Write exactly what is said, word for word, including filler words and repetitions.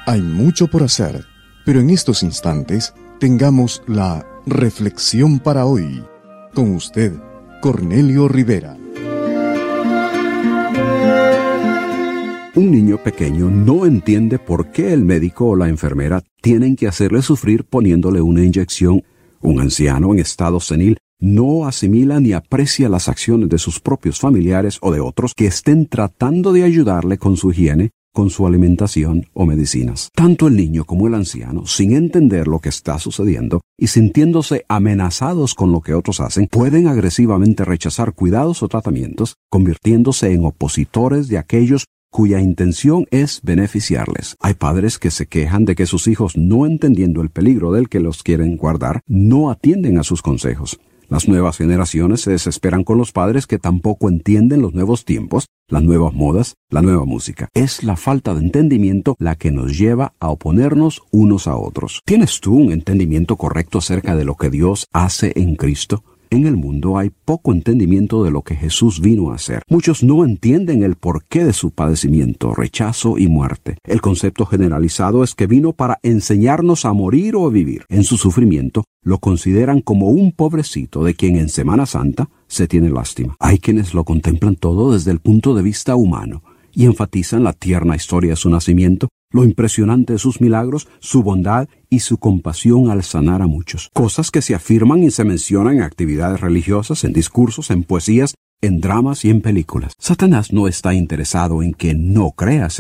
Hay mucho por hacer, pero en estos instantes tengamos la reflexión para hoy. Con usted, Cornelio Rivera. Un niño pequeño no entiende por qué el médico o la enfermera tienen que hacerle sufrir poniéndole una inyección. Un anciano en estado senil no asimila ni aprecia las acciones de sus propios familiares o de otros que estén tratando de ayudarle con su higiene, con su alimentación o medicinas. Tanto el niño como el anciano, sin entender lo que está sucediendo y sintiéndose amenazados con lo que otros hacen, pueden agresivamente rechazar cuidados o tratamientos, convirtiéndose en opositores de aquellos cuya intención es beneficiarles. Hay padres que se quejan de que sus hijos, no entendiendo el peligro del que los quieren guardar, no atienden a sus consejos. Las nuevas generaciones se desesperan con los padres que tampoco entienden los nuevos tiempos, las nuevas modas, la nueva música. Es la falta de entendimiento la que nos lleva a oponernos unos a otros. ¿Tienes tú un entendimiento correcto acerca de lo que Dios hace en Cristo? En el mundo hay poco entendimiento de lo que Jesús vino a hacer. Muchos no entienden el porqué de su padecimiento, rechazo y muerte. El concepto generalizado es que vino para enseñarnos a morir o a vivir. En su sufrimiento lo consideran como un pobrecito de quien en Semana Santa se tiene lástima. Hay quienes lo contemplan todo desde el punto de vista humano y enfatizan la tierna historia de su nacimiento, lo impresionante de sus milagros, su bondad y su compasión al sanar a muchos. Cosas que se afirman y se mencionan en actividades religiosas, en discursos, en poesías, en dramas y en películas. Satanás no está interesado en que no creas